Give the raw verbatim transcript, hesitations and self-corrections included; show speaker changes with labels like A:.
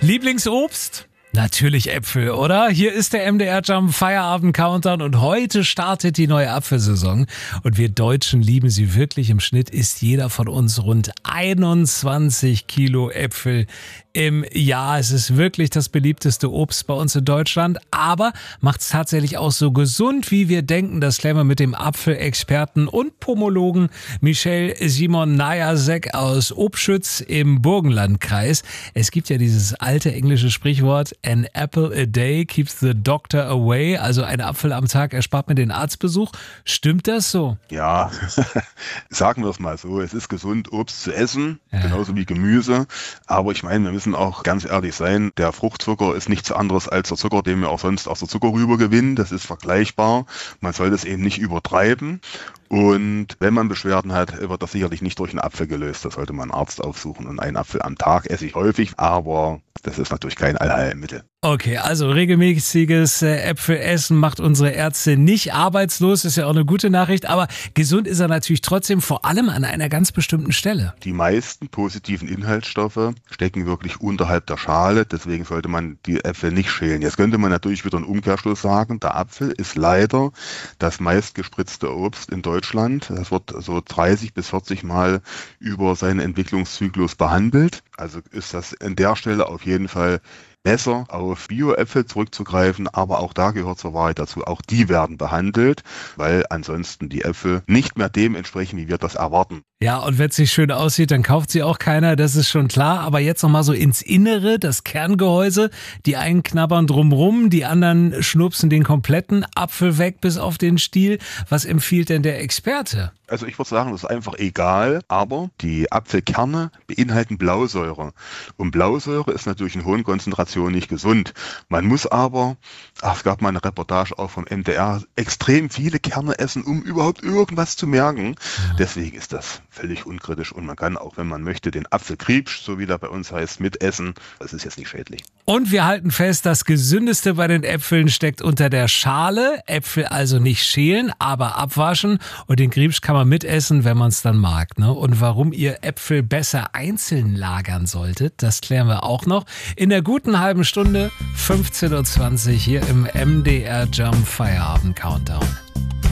A: Lieblingsobst? Natürlich Äpfel, oder? Hier ist der M D R Jump Feierabend Countdown und heute startet die neue Apfelsaison und wir Deutschen lieben sie wirklich. Im Schnitt isst jeder von uns rund einundzwanzig Kilo Äpfel im Jahr. Es ist wirklich das beliebteste Obst bei uns in Deutschland, aber macht es tatsächlich auch so gesund, wie wir denken. Das klären wir mit dem Apfelexperten und Pomologen Michel Simon Najasek aus Obschütz im Burgenlandkreis. Es gibt ja dieses alte englische Sprichwort, an apple a day keeps the doctor away, also ein Apfel am Tag erspart mir den Arztbesuch. Stimmt das so?
B: Ja, sagen wir es mal so, es ist gesund, Obst zu essen,
A: Ja.
B: genauso wie Gemüse, aber ich meine, wir müssen auch ganz ehrlich sein, der Fruchtzucker ist nichts anderes als der Zucker, den wir auch sonst aus der Zuckerrübe gewinnen, das ist vergleichbar, man soll das eben nicht übertreiben. Und wenn man Beschwerden hat, wird das sicherlich nicht durch einen Apfel gelöst. Da sollte man einen Arzt aufsuchen. Und einen Apfel am Tag esse ich häufig, aber das ist natürlich kein Allheilmittel.
A: Okay, also regelmäßiges äh, Äpfelessen macht unsere Ärzte nicht arbeitslos, ist ja auch eine gute Nachricht, aber gesund ist er natürlich trotzdem, vor allem an einer ganz bestimmten Stelle.
B: Die meisten positiven Inhaltsstoffe stecken wirklich unterhalb der Schale, deswegen sollte man die Äpfel nicht schälen. Jetzt könnte man natürlich wieder einen Umkehrschluss sagen, der Apfel ist leider das meistgespritzte Obst in Deutschland. Das wird so dreißig bis vierzig Mal über seinen Entwicklungszyklus behandelt. Also ist das an der Stelle auf jeden Fall besser, auf Bio-Äpfel zurückzugreifen, aber auch da gehört zur Wahrheit dazu, auch die werden behandelt, weil ansonsten die Äpfel nicht mehr dem entsprechen, wie wir das erwarten.
A: Ja, und wenn es nicht schön aussieht, dann kauft sie auch keiner, das ist schon klar. Aber jetzt nochmal so ins Innere, das Kerngehäuse. Die einen knabbern drumrum, die anderen schnupsen den kompletten Apfel weg bis auf den Stiel. Was empfiehlt denn der Experte?
B: Also ich würde sagen, das ist einfach egal, aber die Apfelkerne beinhalten Blausäure. Und Blausäure ist natürlich in hohen Konzentrationen nicht gesund. Man muss aber, ach, es gab mal eine Reportage auch vom M D R, extrem viele Kerne essen, um überhaupt irgendwas zu merken.
A: Ja.
B: Deswegen ist das völlig unkritisch und man kann auch, wenn man möchte, den Apfelkriebsch, so wie der bei uns heißt, mitessen. Das ist jetzt nicht schädlich.
A: Und wir halten fest, das Gesündeste bei den Äpfeln steckt unter der Schale. Äpfel also nicht schälen, aber abwaschen. Und den Griebsch kann man mitessen, wenn man es dann mag. Ne? Und warum ihr Äpfel besser einzeln lagern solltet, das klären wir auch noch. In der guten halben Stunde, fünfzehn Uhr zwanzig hier im M D R Jump Feierabend Countdown.